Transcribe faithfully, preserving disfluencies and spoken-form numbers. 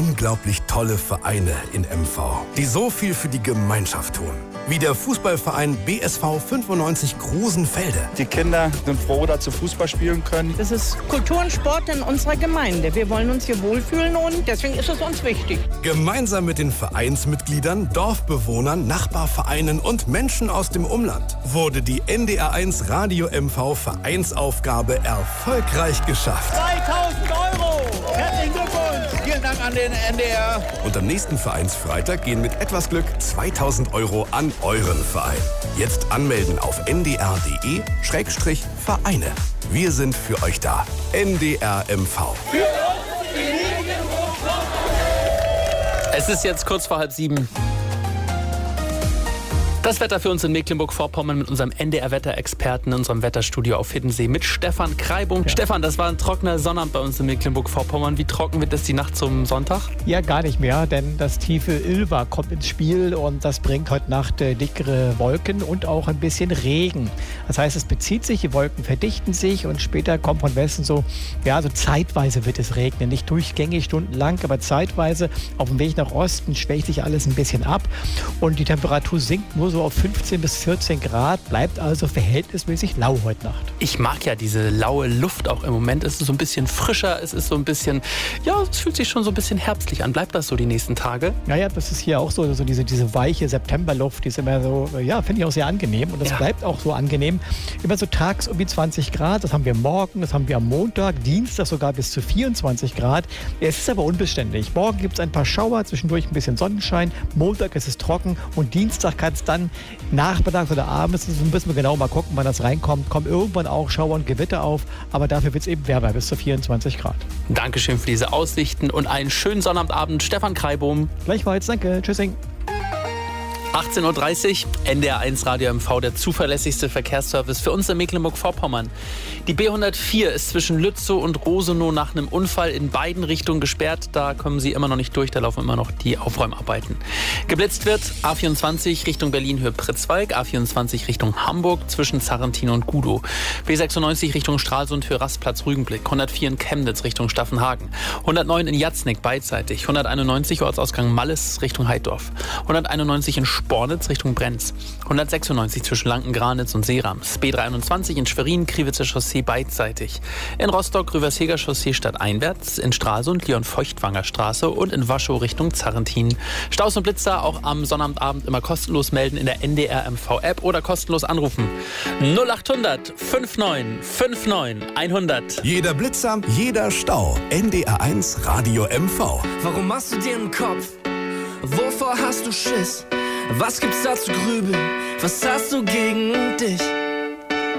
unglaublich tolle Vereine in M V, die so viel für die Gemeinschaft tun. Wie der Fußballverein B S V fünfundneunzig Grusenfelde. Die Kinder sind froh, dass sie Fußball spielen können. Das ist Kultur und Sport in unserer Gemeinde. Wir wollen uns hier wohlfühlen und deswegen ist es uns wichtig. Gemeinsam mit den Vereinsmitgliedern, Dorfbewohnern, Nachbarvereinen und Menschen aus dem Umland wurde die N D R eins Radio M V Vereinsaufgabe erfolgreich geschafft. zweitausend Euro! Herzlichen Glückwunsch! Vielen Dank an den N D R. Und am nächsten Vereinsfreitag gehen mit etwas Glück zweitausend Euro an euren Verein. Jetzt anmelden auf n d r punkt d e Schrägstrich Vereine. Wir sind für euch da. N D R M V. Für uns die Mecklenburg-Vorpommern. Es ist jetzt kurz vor halb sieben. Das Wetter für uns in Mecklenburg-Vorpommern mit unserem N D R-Wetterexperten in unserem Wetterstudio auf Hiddensee mit Stefan Kreibung. Ja. Stefan, das war ein trockener Sonnabend bei uns in Mecklenburg-Vorpommern. Wie trocken wird es die Nacht zum Sonntag? Ja, gar nicht mehr, denn das tiefe Ilva kommt ins Spiel und das bringt heute Nacht äh, dickere Wolken und auch ein bisschen Regen. Das heißt, es bezieht sich, die Wolken verdichten sich und später kommt von Westen so, ja, so zeitweise wird es regnen. Nicht durchgängig stundenlang, aber zeitweise auf dem Weg nach Osten schwächt sich alles ein bisschen ab und die Temperatur sinkt nur so auf fünfzehn bis vierzehn Grad, bleibt also verhältnismäßig lau heute Nacht. Ich mag ja diese laue Luft auch im Moment. Es ist so ein bisschen frischer, es ist so ein bisschen, ja, es fühlt sich schon so ein bisschen herbstlich an. Bleibt das so die nächsten Tage? Naja, das ist hier auch so, so diese, diese weiche Septemberluft, die ist immer so, ja, finde ich auch sehr angenehm und das ja. bleibt auch so angenehm. Immer so tags um die zwanzig Grad, das haben wir morgen, das haben wir am Montag, Dienstag sogar bis zu vierundzwanzig Grad. Es ist aber unbeständig. Morgen gibt es ein paar Schauer, zwischendurch ein bisschen Sonnenschein, Montag ist es trocken und Dienstag kann es dann nachmittags oder abends, das müssen wir genau mal gucken, wann das reinkommt, kommen irgendwann auch Schauer und Gewitter auf, aber dafür wird es eben wärmer, bis zu vierundzwanzig Grad. Dankeschön für diese Aussichten und einen schönen Sonnabendabend. Stefan Kreibum. Gleichfalls, danke. Tschüssing. achtzehn Uhr dreißig, N D R eins Radio M V, der zuverlässigste Verkehrsservice für uns in Mecklenburg-Vorpommern. Die B hundertvier ist zwischen Lützow und Rosenow nach einem Unfall in beiden Richtungen gesperrt. Da kommen Sie immer noch nicht durch, da laufen immer noch die Aufräumarbeiten. Geblitzt wird A vierundzwanzig Richtung Berlin-Höhe Pritzwalk, A vierundzwanzig Richtung Hamburg zwischen Zarrentin und Gudow, B sechsundneunzig Richtung Stralsund Höhe Rastplatz-Rügenblick, hundertvier in Chemnitz Richtung Staffenhagen, hundertneun in Jatznick beidseitig, hunderteinundneunzig Ortsausgang Malles Richtung Heiddorf, hunderteinundneunzig in Spornitz Richtung Brenz, hundertsechsundneunzig zwischen Lanken-Granitz und Seerams, B dreiundzwanzig in Schwerin, Kriwitzer Chaussee beidseitig, in Rostock Rüversheger Chaussee stadteinwärts, in Stralsund Leon-Feuchtwanger Straße und in Waschow Richtung Zarrentin. Staus und Blitzer auch am Sonnabendabend immer kostenlos melden in der N D R M V-App oder kostenlos anrufen. null achthundert neunundfünfzig neunundfünfzig hundert. Jeder Blitzer, jeder Stau. N D R eins Radio M V. Warum machst du dir einen Kopf? Wovor hast du Schiss? Was gibt's da zu grübeln? Was hast du gegen dich?